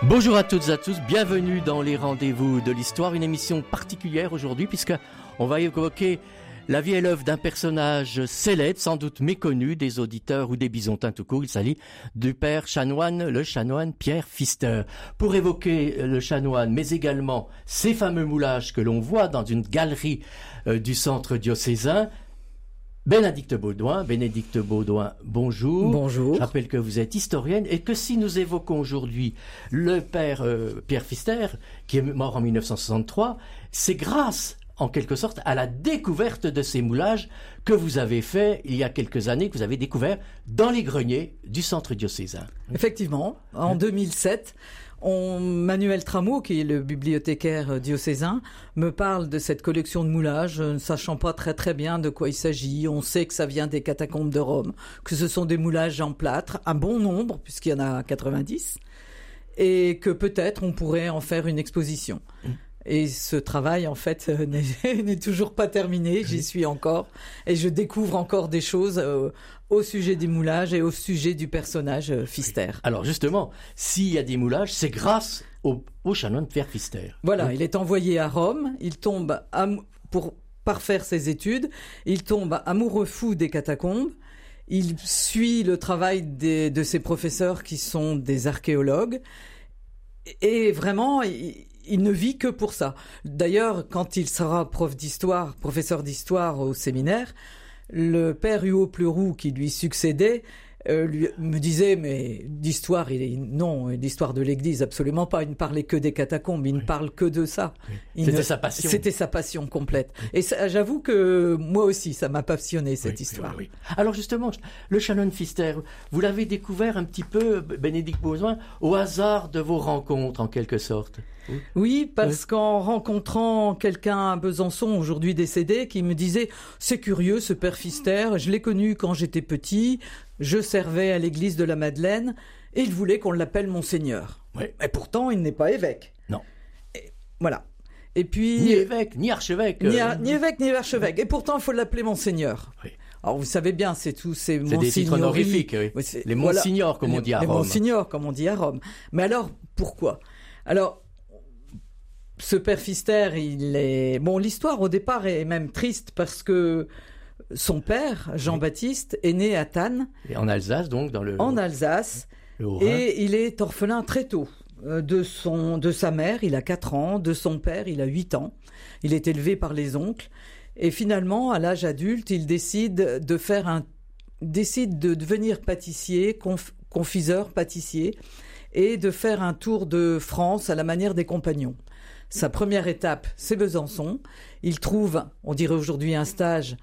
Bonjour à toutes et à tous, bienvenue dans les rendez-vous de l'histoire, une émission particulière aujourd'hui puisque on va évoquer la vie et l'œuvre d'un personnage célèbre, sans doute méconnu des auditeurs ou des bisontins tout court. Il s'agit du père chanoine, le chanoine Pierre Pfister. Pour évoquer le chanoine, mais également ces fameux moulages que l'on voit dans une galerie du centre diocésain, Bénédicte Baudouin, bonjour. Bonjour. Je rappelle que vous êtes historienne et que si nous évoquons aujourd'hui le père Pierre Pfister, qui est mort en 1963, c'est grâce, en quelque sorte, à la découverte de ces moulages que vous avez fait il y a quelques années, que vous avez découvert dans les greniers du centre diocésain. Effectivement, en 2007, Manuel Trameau, qui est le bibliothécaire diocésain, me parle de cette collection de moulages, ne sachant pas très bien de quoi il s'agit. On sait que ça vient des catacombes de Rome, que ce sont des moulages en plâtre, un bon nombre, puisqu'il y en a 90, et que peut-être on pourrait en faire une exposition. Et ce travail, en fait, n'est toujours pas terminé. J'y suis encore. Et je découvre encore des choses au sujet des moulages et au sujet du personnage Pfister. Alors justement, s'il y a des moulages, c'est grâce au chanoine Pierre Pfister. Voilà, il est envoyé à Rome. Il tombe pour parfaire ses études. Il tombe amoureux fou des catacombes. Il suit le travail de ses professeurs qui sont des archéologues. Et vraiment, il ne vit que pour ça. D'ailleurs, quand il sera professeur d'histoire au séminaire, le père Huot Pleuroux, qui lui succédait, me disait, mais d'histoire, l'histoire de l'Église, absolument pas. Il ne parlait que des catacombes, il ne parle que de ça. C'était sa passion. C'était sa passion complète. Et ça, j'avoue que moi aussi, ça m'a passionné, cette histoire. Oui. Alors justement, le chanoine Pfister, vous l'avez découvert un petit peu, Bénédicte Baudouin, au hasard de vos rencontres, en quelque sorte. Oui, parce qu'en rencontrant quelqu'un à Besançon, aujourd'hui décédé, qui me disait « C'est curieux, ce père Pfister, je l'ai connu quand j'étais petit, je servais à l'église de la Madeleine, et il voulait qu'on l'appelle Monseigneur. Oui. » Et pourtant, il n'est pas évêque. Non. Et, voilà. Et puis, ni évêque, ni archevêque. Ni évêque, ni archevêque. Et pourtant, il faut l'appeler Monseigneur. Oui. Alors, vous savez bien, c'est des titres honorifiques, oui. Les monsignors, comme on dit à Rome. Les monsignors, comme on dit à Rome. Mais alors, pourquoi ? Alors, ce père Pfister, l'histoire au départ est même triste parce que son père, Jean-Baptiste, est né à Thann. Et en Alsace, donc, En Alsace. Et il est orphelin très tôt. De sa mère, il a 4 ans. De son père, il a 8 ans. Il est élevé par les oncles. Et finalement, à l'âge adulte, il décide de devenir pâtissier, confiseur, pâtissier, et de faire un tour de France à la manière des compagnons. Sa première étape, c'est Besançon. Il trouve, on dirait aujourd'hui, un stage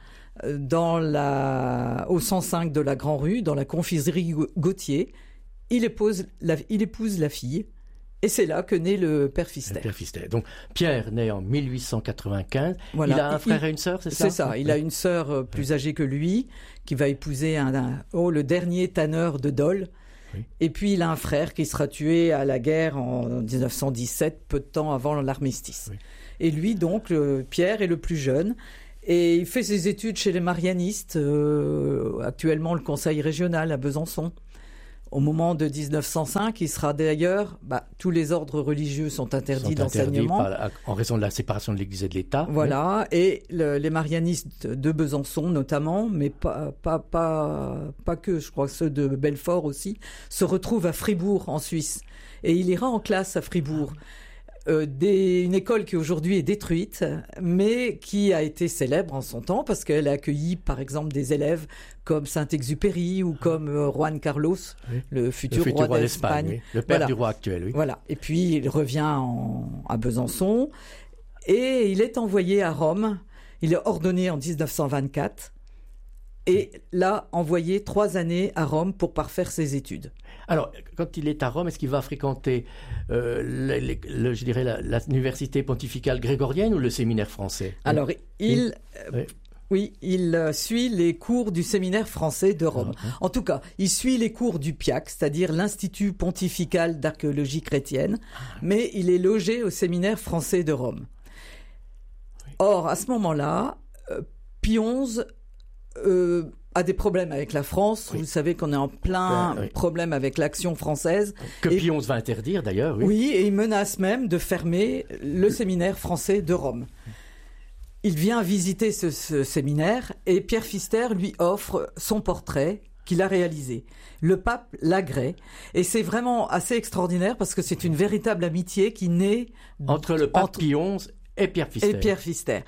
au 105 de la Grand-Rue, dans la confiserie Gauthier. Il épouse la fille. Et c'est là que naît le père Pfister. Donc, Pierre naît en 1895. Voilà. Il a un frère et une sœur, c'est ça ? C'est ça. Il a une sœur plus âgée que lui, qui va épouser le dernier tanneur de Dole. Oui. Et puis, il a un frère qui sera tué à la guerre en 1917, peu de temps avant l'armistice. Oui. Et lui, donc, Pierre est le plus jeune. Et il fait ses études chez les marianistes, actuellement le conseil régional à Besançon. Au moment de 1905, il sera d'ailleurs, tous les ordres religieux sont interdits d'enseignement. En raison de la séparation de l'Église et de l'État. Voilà, oui. Et les marianistes de Besançon notamment, mais pas que, je crois que ceux de Belfort aussi, se retrouvent à Fribourg en Suisse. Et il ira en classe à Fribourg. Une école qui aujourd'hui est détruite, mais qui a été célèbre en son temps parce qu'elle a accueilli par exemple des élèves comme Saint-Exupéry ou comme Juan Carlos, oui. le futur roi d'Espagne. Oui. Le père du roi actuel. Oui. Voilà. Et puis il revient à Besançon et il est envoyé à Rome. Il est ordonné en 1924. Et là, envoyé 3 années à Rome pour parfaire ses études. Alors, quand il est à Rome, est-ce qu'il va fréquenter, l'université pontificale grégorienne ou le séminaire français ? Alors, il suit les cours du séminaire français de Rome. En tout cas, il suit les cours du PIAC, c'est-à-dire l'Institut pontifical d'archéologie chrétienne, mais il est logé au séminaire français de Rome. Or, à ce moment-là, Pie XI a des problèmes avec la France. Vous savez qu'on est en plein problème avec l'Action française. Que Pie XI va interdire d'ailleurs. Oui, et il menace même de fermer le séminaire français de Rome. Il vient visiter ce séminaire et Pierre Pfister lui offre son portrait qu'il a réalisé. Le pape l'agrée et c'est vraiment assez extraordinaire parce que c'est une véritable amitié qui naît entre le pape Pie XI et Pierre Pfister.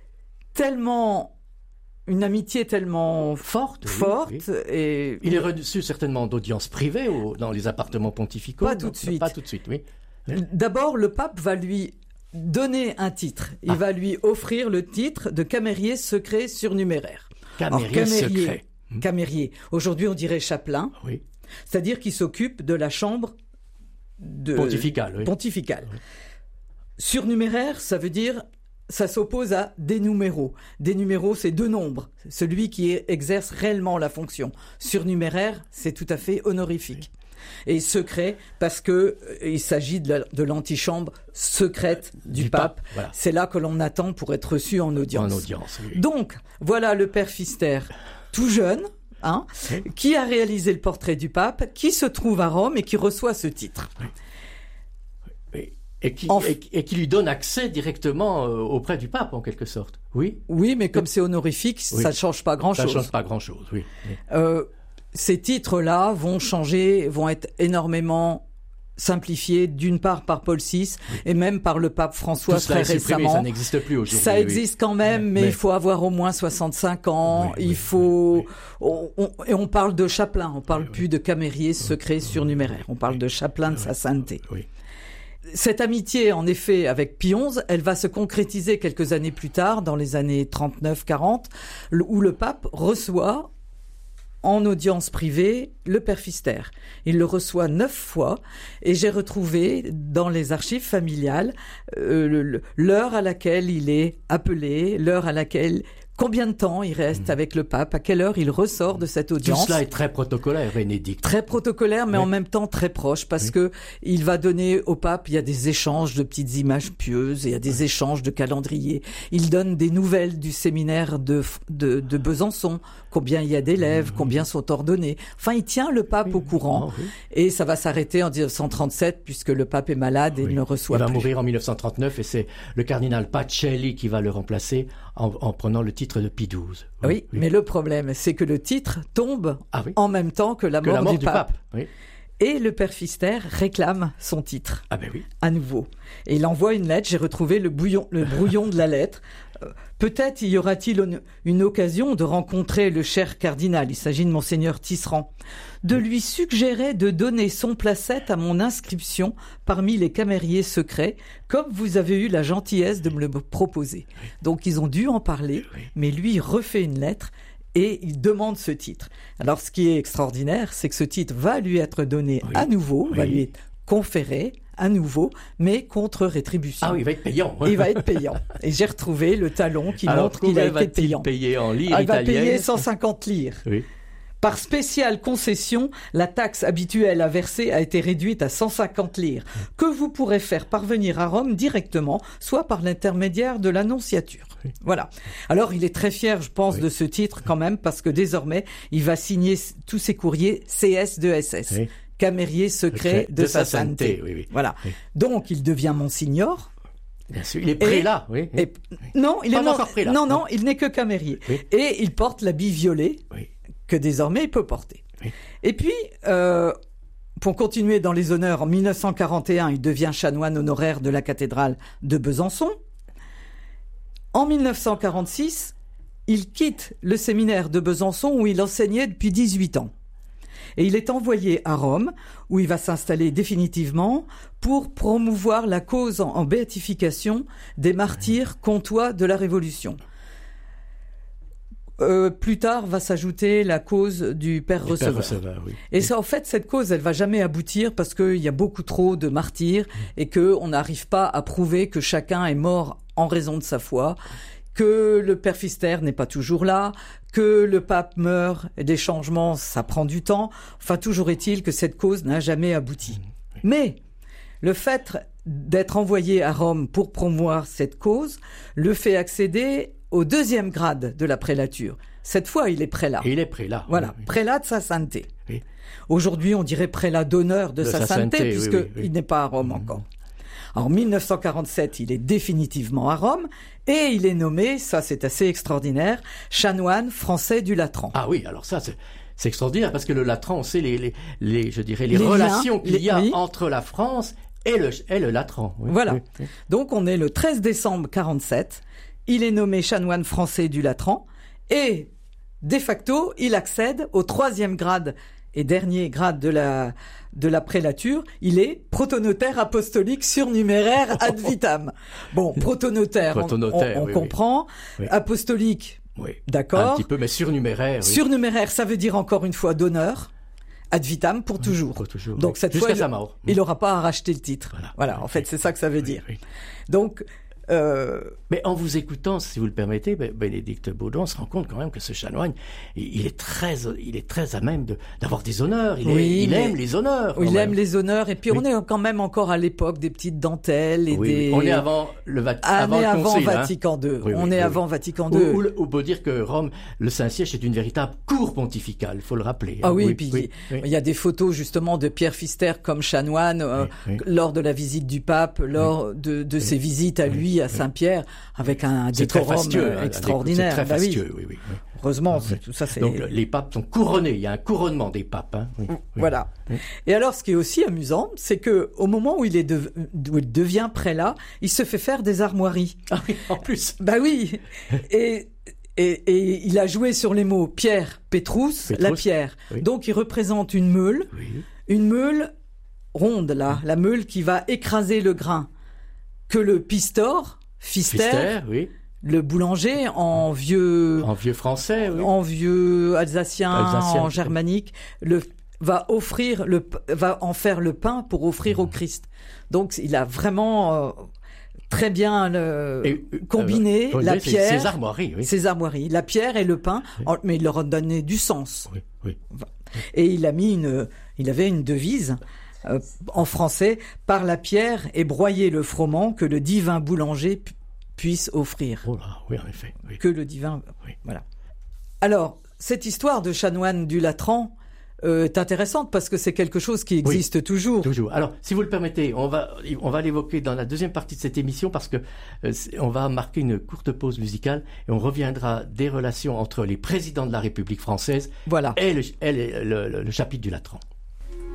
Une amitié tellement forte. Et il est reçu certainement d'audiences privées dans les appartements pontificaux. Pas tout de suite, oui. D'abord, le pape va lui donner un titre. Il va lui offrir le titre de camérier secret surnuméraire. Camérier. Camérier. Aujourd'hui, on dirait chapelain. Oui. C'est-à-dire qu'il s'occupe de la chambre pontificale. Oui. Surnuméraire, ça veut dire, ça s'oppose à des numéros. Des numéros, c'est 2 nombres. Celui qui exerce réellement la fonction. Surnuméraire, c'est tout à fait honorifique. Et secret, parce que il s'agit de l'antichambre secrète du pape. Voilà. C'est là que l'on attend pour être reçu en audience. Oui. Donc, voilà le père Pfister, tout jeune, qui a réalisé le portrait du pape, qui se trouve à Rome et qui reçoit ce titre. Oui. Et qui lui donne accès directement auprès du pape, en quelque sorte. Oui, mais comme c'est honorifique, ça ne change pas grand-chose. Ça ne change pas grand-chose, oui. Ces titres-là vont être énormément simplifiés, d'une part par Paul VI et même par le pape François très récemment. Ça n'existe plus aujourd'hui. Ça existe quand même, mais il faut avoir au moins 65 ans. Et on parle de chapelain, on parle plus de camérier secret surnuméraire. On parle de chapelain de sa sainteté. Cette amitié, en effet, avec Pie XI, elle va se concrétiser quelques années plus tard, dans les années 39-40, où le pape reçoit en audience privée le père Pfister. Il le reçoit 9 fois et j'ai retrouvé dans les archives familiales l'heure à laquelle il est appelé, combien de temps il reste avec le pape, à quelle heure il ressort de cette audience. Tout cela est très protocolaire, Bénédicte. Très protocolaire, mais en même temps très proche, parce que il va donner au pape, il y a des échanges de petites images pieuses, il y a des échanges de calendriers. Il donne des nouvelles du séminaire de Besançon, combien il y a d'élèves, combien sont ordonnés. Enfin, il tient le pape au courant. Et ça va s'arrêter en 1937, puisque le pape est malade et il ne reçoit plus. Il va mourir en 1939 et c'est le cardinal Pacelli qui va le remplacer en prenant le titre de Pie XII. Oui, mais le problème, c'est que le titre tombe en même temps que la mort du pape. Oui. Et le père Pfister réclame son titre à nouveau. Et il envoie une lettre, j'ai retrouvé le brouillon de la lettre. Peut-être y aura-t-il une occasion de rencontrer le cher cardinal, il s'agit de monseigneur Tisserand, de lui suggérer de donner son placette à mon inscription parmi les camériers secrets, comme vous avez eu la gentillesse de me le proposer. Donc ils ont dû en parler, mais lui refait une lettre et il demande ce titre. Alors ce qui est extraordinaire, c'est que ce titre va lui être donné à nouveau, va lui être conféré à nouveau, mais contre rétribution. Il va être payant. Il va être payant. Et j'ai retrouvé le talon qui montre qu'il a été payant. Payer en lire il va payer 150 lire. Oui. Par spéciale concession, la taxe habituelle à verser a été réduite à 150 lire, que vous pourrez faire parvenir à Rome directement, soit par l'intermédiaire de l'annonciature. Voilà. Alors, il est très fier, je pense, de ce titre quand même, parce que désormais, il va signer tous ses courriers CS2SS. Camérier secret de sa sainteté. Voilà. Donc, il devient monsignor. Bien sûr, il est prélat, Non, il est encore prélat. Non, il n'est que camérier. Et il porte l'habit violet que désormais il peut porter. Et puis, pour continuer dans les honneurs, en 1941, il devient chanoine honoraire de la cathédrale de Besançon. En 1946, il quitte le séminaire de Besançon où il enseignait depuis 18 ans. Et il est envoyé à Rome, où il va s'installer définitivement pour promouvoir la cause en béatification des martyrs comtois de la Révolution. Plus tard va s'ajouter la cause du Père Receveur. Et ça, en fait, cette cause, elle va jamais aboutir parce qu'il y a beaucoup trop de martyrs et qu'on n'arrive pas à prouver que chacun est mort en raison de sa foi, que le Père Pfister n'est pas toujours là, que le pape meurt, et des changements, ça prend du temps. Enfin, toujours est-il que cette cause n'a jamais abouti. Mais le fait d'être envoyé à Rome pour promouvoir cette cause le fait accéder au 2e grade de la prélature. Cette fois, il est prélat. Il est prélat. Voilà, oui. prélat de sa sainteté. Oui. Aujourd'hui, on dirait prélat d'honneur de sa sainteté, puisqu'il oui. n'est pas à Rome encore. En 1947, il est définitivement à Rome et il est nommé, ça c'est assez extraordinaire, chanoine français du Latran. Ah oui, alors ça c'est extraordinaire parce que le Latran, on sait les relations qu'il y a entre la France et le Latran. Oui, voilà. Oui, oui. Donc on est le 13 décembre 47, il est nommé chanoine français du Latran et de facto, il accède au 3e grade et dernier grade de la prélature, il est protonotaire apostolique surnuméraire ad vitam. Bon, protonotaire, on oui, comprend. Oui. Apostolique, oui. D'accord. Un petit peu, mais surnuméraire. Oui. Surnuméraire, ça veut dire encore une fois d'honneur. Ad vitam, pour toujours. Pour toujours. Donc oui. cette Jusqu'à fois, sa mort. il n'aura pas à racheter le titre. Voilà, en fait, c'est ça que ça veut dire. Oui. Donc... Mais en vous écoutant, si vous le permettez, Bénédicte Baudon, on se rend compte quand même que ce chanoine, il est très à même d'avoir des honneurs. Il aime les honneurs. Il aime les honneurs. Et puis on est quand même encore à l'époque des petites dentelles et des. On est avant le avant Concile, Vatican II. On est avant Vatican II. On peut dire que Rome, le Saint-Siège, est une véritable cour pontificale. Il faut le rappeler. Ah oui, et puis il y a des photos justement de Pierre Pfister comme chanoine lors de la visite du pape, lors de ses visites à lui. À Saint-Pierre, avec un décorum extraordinaire. C'est très fastueux, oui. Heureusement, tout ça c'est... Donc les papes sont couronnés, il y a un couronnement des papes. Hein. Voilà. Et alors, ce qui est aussi amusant, c'est que au moment où il devient prélat, il se fait faire des armoiries. Ah oui, en plus. Bah oui. Et il a joué sur les mots Pierre, Pétrus, la pierre. Oui. Donc il représente une meule ronde là, la meule qui va écraser le grain. Que le Pfister, oui. Le boulanger en vieux français, oui. En vieux alsacien, en germanique, va en faire le pain pour offrir au Christ. Donc il a vraiment très bien combiné la pierre, ses armoiries, la pierre et le pain, mais il leur a donné du sens. Oui. Et il avait une devise. En français, par la pierre et broyer le froment que le divin boulanger puisse offrir. Oh là, oui, en effet. Oui. Que le divin... Oui. Voilà. Alors, cette histoire de chanoine du Latran est intéressante parce que c'est quelque chose qui existe toujours. Toujours. Alors, si vous le permettez, on va l'évoquer dans la deuxième partie de cette émission parce que on va marquer une courte pause musicale et on reviendra des relations entre les présidents de la République française et le chapitre du Latran.